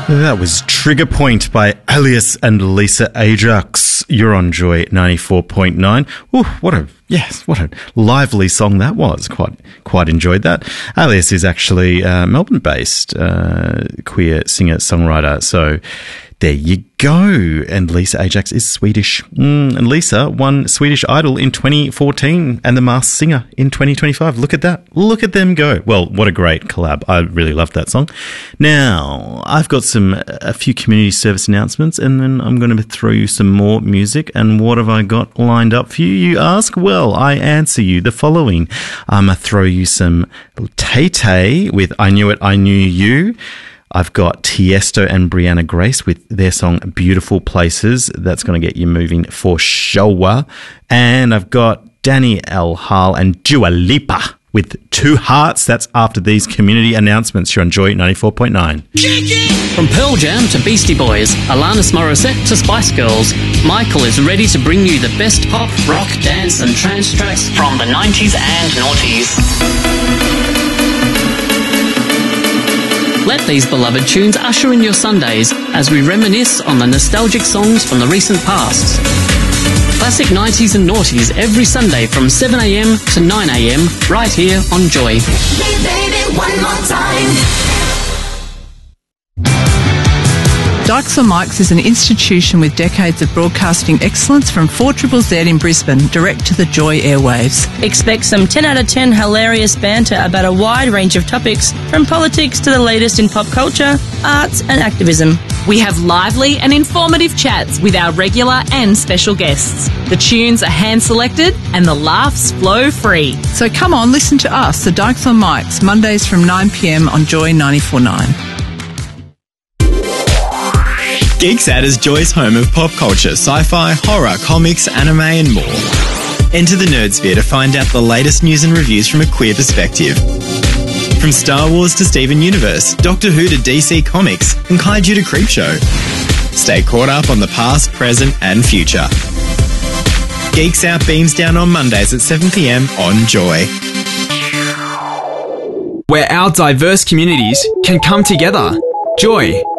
That was Trigger Point by Alias and Lisa Ajax. You're on Joy 94.9. Ooh, what a lively song that was. Quite enjoyed that. Alias is actually Melbourne-based queer singer-songwriter. So there you go. And Lisa Ajax is Swedish. And Lisa won Swedish Idol in 2014 and The Masked Singer in 2025. Look at that. Look at them go. Well, what a great collab. I really loved that song. Now, I've got a few community service announcements, and then I'm going to throw you some more music. And what have I got lined up for you, you ask? Well, I answer you the following. I'm going to throw you some Tay-Tay with I Knew It, I Knew You. I've got Tiesto and Brianna Grace with their song Beautiful Places. That's going to get you moving for sure. And I've got Danny L. Hall and Dua Lipa with Two Hearts. That's after these community announcements. You're on Joy 94.9. From Pearl Jam to Beastie Boys, Alanis Morissette to Spice Girls, Michael is ready to bring you the best pop, rock, dance and trance tracks from the 90s and noughties. Let these beloved tunes usher in your Sundays as we reminisce on the nostalgic songs from the recent past. Classic 90s and noughties every Sunday from 7am to 9am right here on Joy. Hey baby, one more time. Dykes on Mics is an institution with decades of broadcasting excellence from 4ZZZ in Brisbane, direct to the Joy airwaves. Expect some 10 out of 10 hilarious banter about a wide range of topics, from politics to the latest in pop culture, arts and activism. We have lively and informative chats with our regular and special guests. The tunes are hand-selected and the laughs flow free. So come on, listen to us, the Dykes on Mics, Mondays from 9pm on Joy 94.9. GeekSat is Joy's home of pop culture, sci-fi, horror, comics, anime and more. Enter the Nerdsphere to find out the latest news and reviews from a queer perspective. From Star Wars to Steven Universe, Doctor Who to DC Comics, and Kaiju to Creepshow. Stay caught up on the past, present and future. Geeks Out beams down on Mondays at 7pm on Joy. Where our diverse communities can come together. Joy